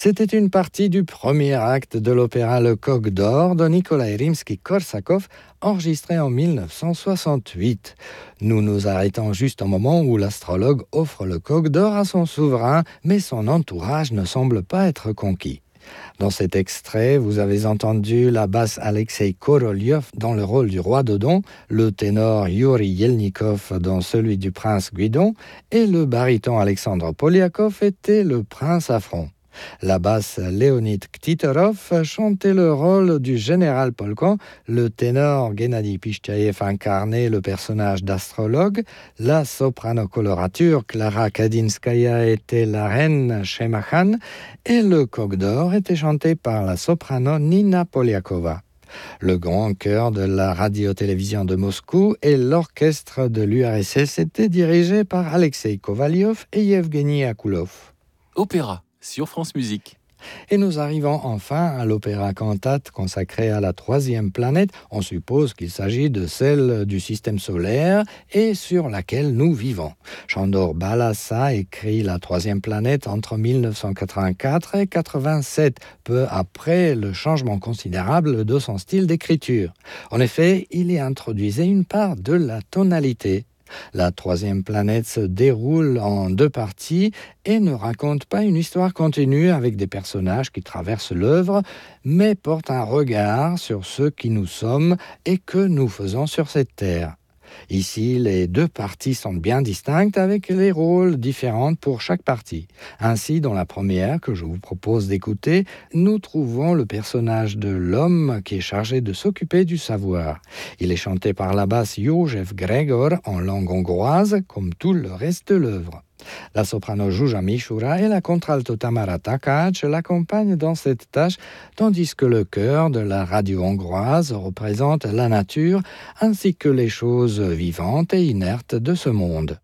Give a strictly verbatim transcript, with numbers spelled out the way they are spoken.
C'était une partie du premier acte de l'opéra Le Coq d'Or de Nikolai Rimsky-Korsakov, enregistré en dix-neuf cent soixante-huit. Nous nous arrêtons juste au moment où l'astrologue offre le Coq d'Or à son souverain, mais son entourage ne semble pas être conquis. Dans cet extrait, vous avez entendu la basse Alexei Korolyov dans le rôle du roi Dodon, le ténor Yuri Yelnikov dans celui du prince Guidon, et le baryton Alexandre Polyakov était le prince Affron. La basse Léonid Ktitorov chantait le rôle du général Polkan, le ténor Gennady Pichtaïev incarnait le personnage d'astrologue, la soprano colorature Clara Kadinskaya était la reine Shema Khan et le coq d'or était chanté par la soprano Nina Polyakova. Le grand chœur de la radio-télévision de Moscou et l'orchestre de l'U R S S étaient dirigés par Alexei Kovalyov et Yevgeny Akoulov. Opéra sur France Musique. Et nous arrivons enfin à l'opéra cantate consacré à la troisième planète. On suppose qu'il s'agit de celle du système solaire et sur laquelle nous vivons. Sándor Balassa écrit la troisième planète entre dix-neuf cent quatre-vingt-quatre et quatre-vingt-sept, peu après le changement considérable de son style d'écriture. En effet, il y introduisait une part de la tonalité. La troisième planète se déroule en deux parties et ne raconte pas une histoire continue avec des personnages qui traversent l'œuvre, mais porte un regard sur ce qui nous sommes et que nous faisons sur cette terre. Ici, les deux parties sont bien distinctes avec les rôles différents pour chaque partie. Ainsi, dans la première que je vous propose d'écouter, nous trouvons le personnage de l'homme qui est chargé de s'occuper du savoir. Il est chanté par la basse József Gregor en langue hongroise, comme tout le reste de l'œuvre. La soprano Zsuzsa Mishura et la contralto Tamara Takács l'accompagnent dans cette tâche, tandis que le chœur de la radio hongroise représente la nature ainsi que les choses vivantes et inertes de ce monde.